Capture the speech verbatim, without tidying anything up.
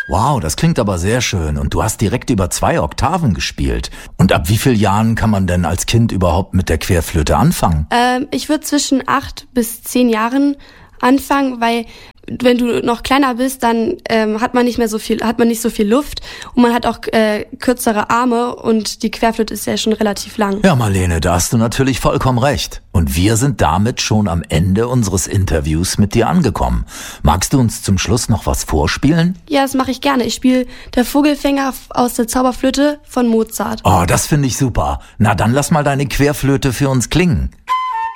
Wow, das klingt aber sehr schön. Und du hast direkt über zwei Oktaven gespielt. Und ab wie vielen Jahren kann man denn als Kind überhaupt mit der Querflöte anfangen? Ähm, ich würde zwischen acht bis zehn Jahren anfangen, weil wenn du noch kleiner bist, dann ähm, hat man nicht mehr so viel, hat man nicht so viel Luft und man hat auch äh, kürzere Arme und die Querflöte ist ja schon relativ lang. Ja, Marlene, da hast du natürlich vollkommen recht. Und wir sind damit schon am Ende unseres Interviews mit dir angekommen. Magst du uns zum Schluss noch was vorspielen? Ja, das mache ich gerne. Ich spiele Der Vogelfänger aus der Zauberflöte von Mozart. Oh, das finde ich super. Na, dann lass mal deine Querflöte für uns klingen.